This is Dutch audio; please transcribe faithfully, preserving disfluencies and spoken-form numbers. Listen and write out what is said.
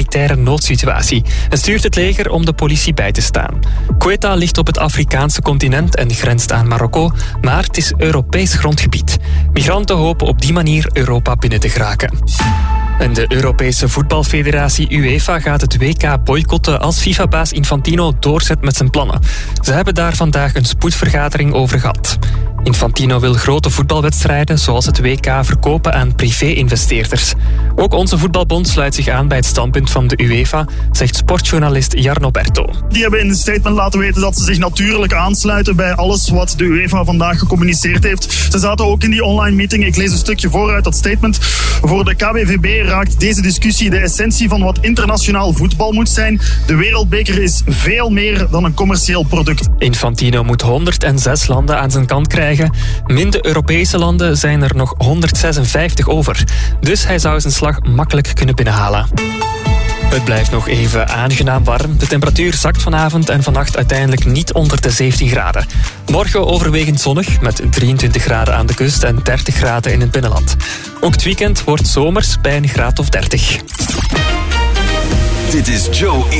humanitaire noodsituatie en stuurt het leger om de politie bij te staan. Ceuta ligt op het Afrikaanse continent en grenst aan Marokko, maar het is Europees grondgebied. Migranten hopen op die manier Europa binnen te geraken. En de Europese voetbalfederatie UEFA gaat het W K boycotten als FIFA-baas Infantino doorzet met zijn plannen. Ze hebben daar vandaag een spoedvergadering over gehad. Infantino wil grote voetbalwedstrijden zoals het W K verkopen aan privé-investeerders. Ook onze voetbalbond sluit zich aan bij het standpunt van de UEFA, zegt sportjournalist Jarno Berto. Die hebben in een statement laten weten dat ze zich natuurlijk aansluiten bij alles wat de UEFA vandaag gecommuniceerd heeft. Ze zaten ook in die online meeting. Ik lees een stukje voor uit dat statement. Voor de K W V B raakt deze discussie de essentie van wat internationaal voetbal moet zijn. De wereldbeker is veel meer dan een commercieel product. Infantino moet honderdzes landen aan zijn kant krijgen. Min de Europese landen zijn er nog honderdzesenvijftig over. Dus hij zou zijn slag makkelijk kunnen binnenhalen. Het blijft nog even aangenaam warm. De temperatuur zakt vanavond en vannacht uiteindelijk niet onder de zeventien graden. Morgen overwegend zonnig met drieëntwintig graden aan de kust en dertig graden in het binnenland. Ook het weekend wordt zomers bij een graad of dertig. Dit is Joe